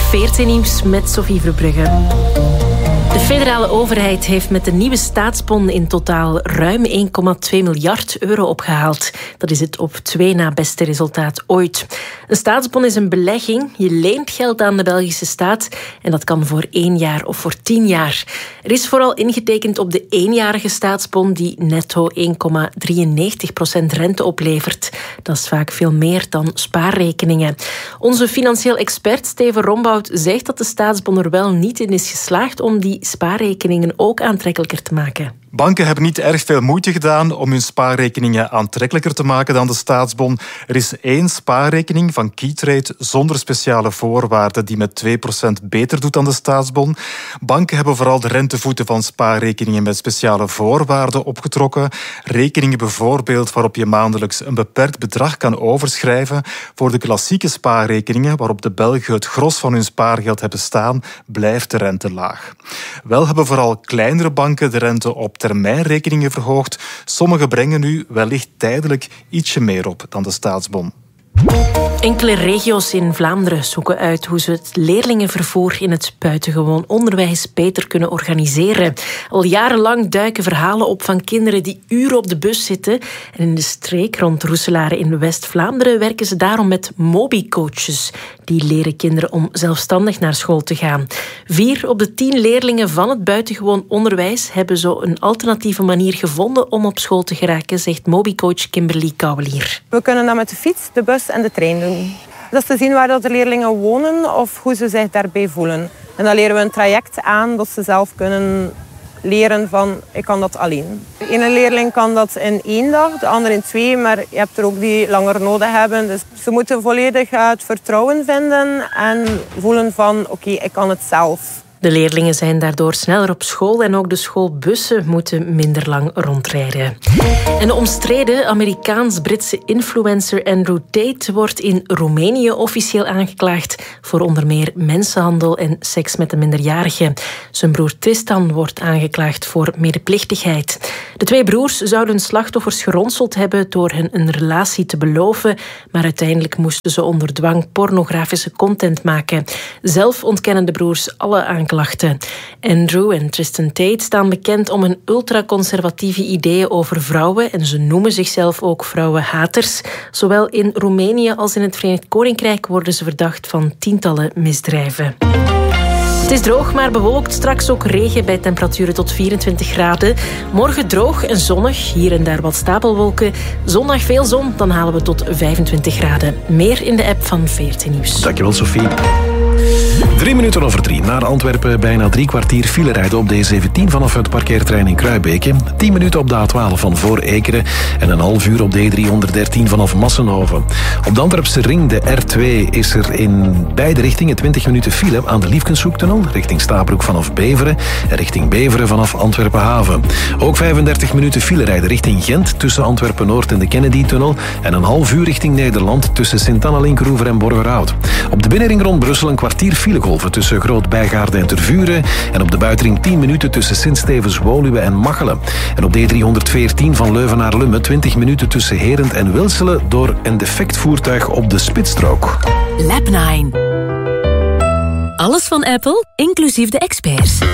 14 Nieuws met Sophie Verbrugge. De federale overheid heeft met de nieuwe staatsbon in totaal ruim 1,2 miljard euro opgehaald. Dat is het op 2 na beste resultaat ooit. Een staatsbon is een belegging. Je leent geld aan de Belgische staat en dat kan voor 1 jaar of voor 10 jaar. Er is vooral ingetekend op de eenjarige staatsbon die netto 1,93% rente oplevert. Dat is vaak veel meer dan spaarrekeningen. Onze financieel expert Steven Rombout zegt dat de staatsbon er wel niet in is geslaagd om die spaarrekeningen ook aantrekkelijker te maken. Banken hebben niet erg veel moeite gedaan om hun spaarrekeningen aantrekkelijker te maken dan de staatsbon. Er is 1 spaarrekening van Keytrade zonder speciale voorwaarden die met 2% beter doet dan de staatsbon. Banken hebben vooral de rentevoeten van spaarrekeningen met speciale voorwaarden opgetrokken. Rekeningen bijvoorbeeld waarop je maandelijks een beperkt bedrag kan overschrijven. Voor de klassieke spaarrekeningen waarop de Belgen het gros van hun spaargeld hebben staan, blijft de rente laag. Wel hebben vooral kleinere banken de rente op termijnrekeningen verhoogd. Sommige brengen nu wellicht tijdelijk ietsje meer op dan de staatsbon. Enkele regio's in Vlaanderen zoeken uit hoe ze het leerlingenvervoer in het buitengewoon onderwijs beter kunnen organiseren. Al jarenlang duiken verhalen op van kinderen die uren op de bus zitten. En in de streek rond Roeselare in West-Vlaanderen werken ze daarom met mobicoaches. Die leren kinderen om zelfstandig naar school te gaan. 4 op de 10 leerlingen van het buitengewoon onderwijs hebben zo een alternatieve manier gevonden om op school te geraken, zegt mobicoach Kimberly Kouwelier. We kunnen dat met de fiets, de bus en de trein doen. Dat is te zien waar de leerlingen wonen of hoe ze zich daarbij voelen. En dan leren we een traject aan dat ze zelf kunnen leren van ik kan dat alleen. De ene leerling kan dat in 1 dag, de andere in 2, maar je hebt er ook die langer nodig hebben. Dus ze moeten volledig het vertrouwen vinden en voelen van oké, ik kan het zelf. De leerlingen zijn daardoor sneller op school en ook de schoolbussen moeten minder lang rondrijden. En de omstreden Amerikaans-Britse influencer Andrew Tate wordt in Roemenië officieel aangeklaagd voor onder meer mensenhandel en seks met een minderjarige. Zijn broer Tristan wordt aangeklaagd voor medeplichtigheid. De 2 broers zouden slachtoffers geronseld hebben door hen een relatie te beloven, maar uiteindelijk moesten ze onder dwang pornografische content maken. Zelf ontkennen de broers alle aanklachten. Andrew en Tristan Tate staan bekend om hun ultraconservatieve ideeën over vrouwen en ze noemen zichzelf ook vrouwenhaters. Zowel in Roemenië als in het Verenigd Koninkrijk worden ze verdacht van tientallen misdrijven. Het is droog, maar bewolkt. Straks ook regen bij temperaturen tot 24 graden. Morgen droog en zonnig. Hier en daar wat stapelwolken. Zondag veel zon, dan halen we tot 25 graden. Meer in de app van 14 Nieuws. Dankjewel, Sophie. 3 minuten over 3. Naar Antwerpen bijna 3 kwartier file rijden op de E17 vanaf het parkeerterrein in Kruibeke. 10 minuten op de A12 van voor Ekeren en een half uur op de E313 vanaf Massenhoven. Op de Antwerpse ring, de R2, is er in beide richtingen 20 minuten file aan de Liefkenshoektunnel, richting Stabroek vanaf Beveren en richting Beveren vanaf Antwerpen-Haven. Ook 35 minuten file rijden richting Gent tussen Antwerpen-Noord en de Kennedy-tunnel en een half uur richting Nederland tussen Sint-Anna-Linkroever en Borgerhout. Op de binnenring rond Brussel een kwartier filegolven tussen Groot-Bijgaarde en Tervuren en op de buitenring 10 minuten tussen Sint-Stevens-Woluwe en Machelen. En op de E314 van Leuven naar Lummen 20 minuten tussen Herent en Wilselen door een defect voertuig op de spitsstrook. Lab 9. Alles van Apple, inclusief de experts.